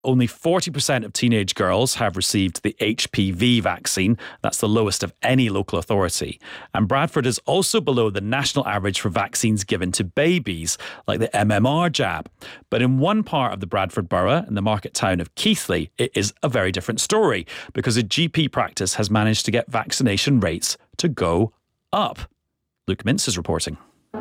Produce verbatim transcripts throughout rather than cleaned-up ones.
Only forty percent of teenage girls have received the H P V vaccine. That's the lowest of any local authority. And Bradford is also below the national average for vaccines given to babies, like the M M R jab. But in one part of the Bradford borough, in the market town of Keighley, it is a very different story because a G P practice has managed to get vaccination rates to go up. Luke Mintz is reporting.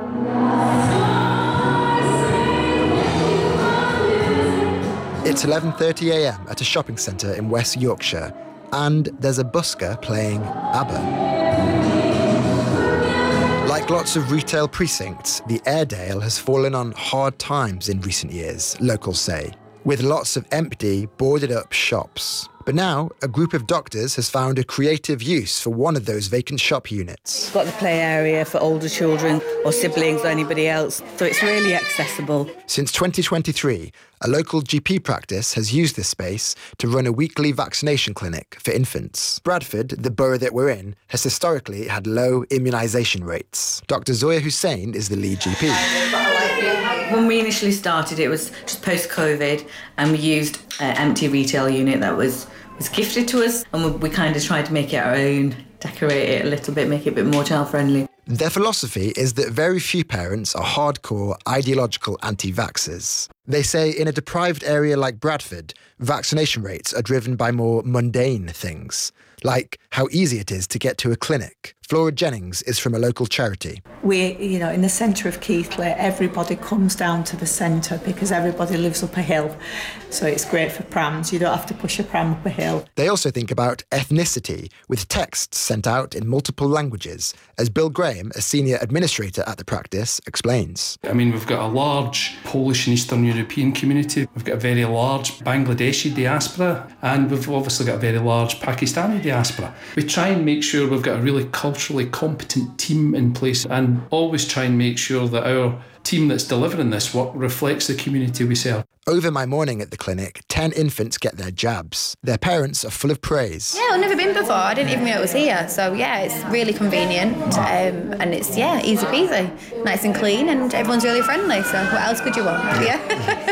It's eleven thirty a m at a shopping centre in West Yorkshire, and there's a busker playing ABBA. Like lots of retail precincts, the Airedale has fallen on hard times in recent years, locals say, with lots of empty, boarded-up shops. But now, a group of doctors has found a creative use for one of those vacant shop units. It's got the play area for older children or siblings or anybody else, so it's really accessible. Since twenty twenty-three, a local G P practice has used this space to run a weekly vaccination clinic for infants. Bradford, the borough that we're in, has historically had low immunisation rates. Doctor Zoya Hussain is the lead G P. When we initially started, it was just post-COVID, and we used an empty retail unit that was, was gifted to us, and we, we kind of tried to make it our own, decorate it a little bit, make it a bit more child-friendly. Their philosophy is that very few parents are hardcore ideological anti-vaxxers. They say in a deprived area like Bradford, vaccination rates are driven by more mundane things, like how easy it is to get to a clinic. Flora Jennings is from a local charity. We're, you know, in the centre of Keighley, everybody comes down to the centre because everybody lives up a hill. So it's great for prams. You don't have to push a pram up a hill. They also think about ethnicity, with texts sent out in multiple languages, as Bill Graham, a senior administrator at the practice, explains. I mean, we've got a large Polish and Eastern European community. We've got a very large Bangladeshi diaspora, and we've obviously got a very large Pakistani diaspora. We try and make sure we've got a really culturally competent team in place, and always try and make sure that our team that's delivering this work reflects the community we serve. Over my morning at the clinic, ten infants get their jabs. Their parents are full of praise. Yeah, I've never been before. I didn't even know it was here. So yeah, it's really convenient, um, and it's, yeah, easy peasy. Nice and clean, and everyone's really friendly. So what else could you want? Yeah.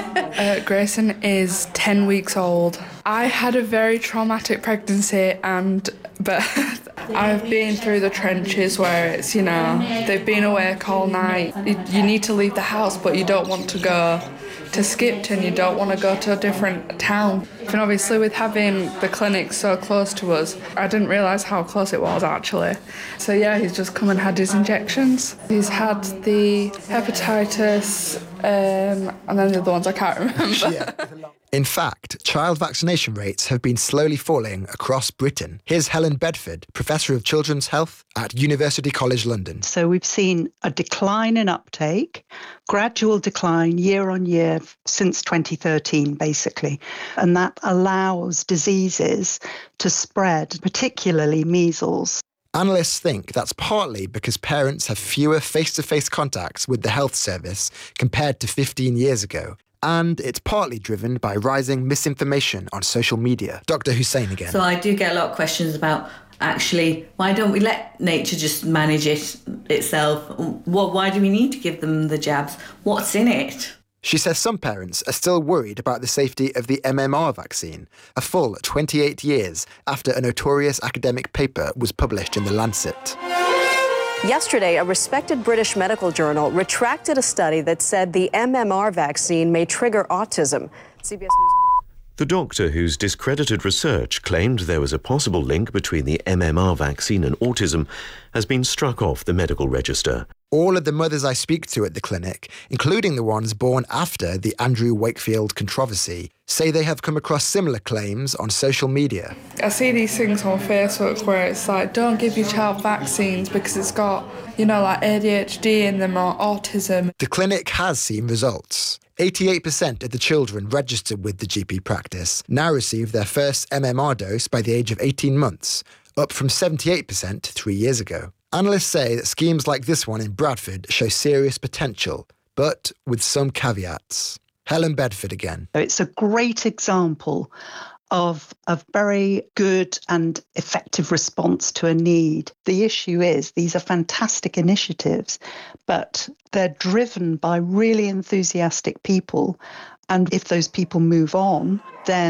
uh, Grayson is ten weeks old. I had a very traumatic pregnancy, and but I've been through the trenches where it's, you know, they've been awake all night. You, you need to leave the house, but you don't want to go to Skipton, you don't want to go to a different town. And obviously with having the clinic so close to us, I didn't realise how close it was actually. So yeah, he's just come and had his injections. He's had the hepatitis, um, and then the other ones I can't remember. Yeah. In fact, child vaccination rates have been slowly falling across Britain. Here's Helen Bedford, Professor of Children's Health at University College London. So we've seen a decline in uptake, gradual decline year on year since twenty thirteen, basically. And that allows diseases to spread, particularly measles. Analysts think that's partly because parents have fewer face-to-face contacts with the health service compared to fifteen years ago. And it's partly driven by rising misinformation on social media. Doctor Hussain again. So I do get a lot of questions about, actually, why don't we let nature just manage it itself? What, why do we need to give them the jabs? What's in it? She says some parents are still worried about the safety of the M M R vaccine, a full twenty-eight years after a notorious academic paper was published in The Lancet. Yesterday, a respected British medical journal retracted a study that said the M M R vaccine may trigger autism. C B S News. The doctor whose discredited research claimed there was a possible link between the M M R vaccine and autism has been struck off the medical register. All of the mothers I speak to at the clinic, including the ones born after the Andrew Wakefield controversy, say they have come across similar claims on social media. I see these things on Facebook where it's like, don't give your child vaccines because it's got, you know, like A D H D in them or autism. The clinic has seen results. eighty-eight percent of the children registered with the G P practice now receive their first M M R dose by the age of eighteen months, up from seventy-eight percent three years ago. Analysts say that schemes like this one in Bradford show serious potential, but with some caveats. Helen Bedford again. It's a great example of a very good and effective response to a need. The issue is these are fantastic initiatives, but they're driven by really enthusiastic people, And if those people move on, then